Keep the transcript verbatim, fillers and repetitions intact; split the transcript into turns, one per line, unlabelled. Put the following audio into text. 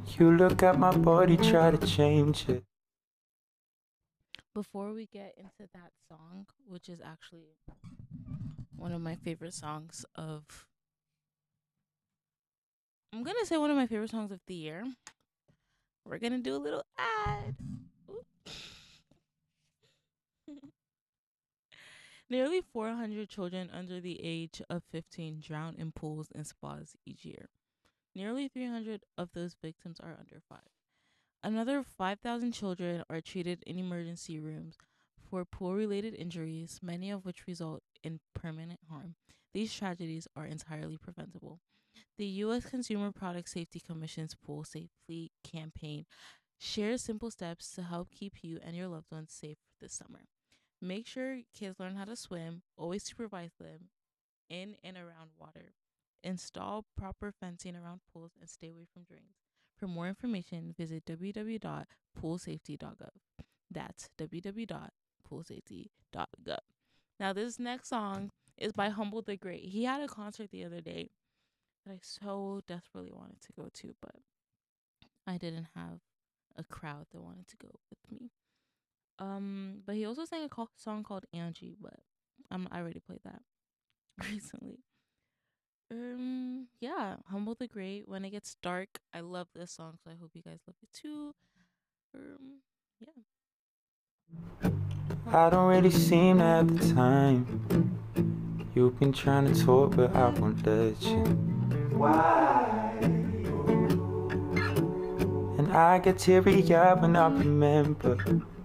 You look at my body, try to change it.
Before we get into that song, which is actually one of my favorite songs of, I'm gonna say one of my favorite songs of the year, we're gonna do a little ad. Nearly four hundred children under the age of fifteen drown in pools and spas each year. Nearly three hundred of those victims are under five. Another five thousand children are treated in emergency rooms for pool related injuries, many of which result in permanent harm. These tragedies are entirely preventable. The U S Consumer Product Safety Commission's Pool Safely campaign shares simple steps to help keep you and your loved ones safe this summer. Make sure kids learn how to swim, always supervise them in and around water. Install proper fencing around pools and stay away from drains. For more information, visit w w w dot pool safety dot gov. That's w w w dot pool safety dot gov. Now, this next song is by Humble the Great. He had a concert the other day that I so desperately wanted to go to, but I didn't have a crowd that wanted to go with me. Um, but he also sang a call- song called Angie, but um, I already played that recently. Um, yeah, Humble the Great. When it gets dark, I love this song, so I hope you guys love it too. Um, yeah.
I don't really seem to have the time. You've been trying to talk, but I won't let you. Why? And I get teary eyed when I remember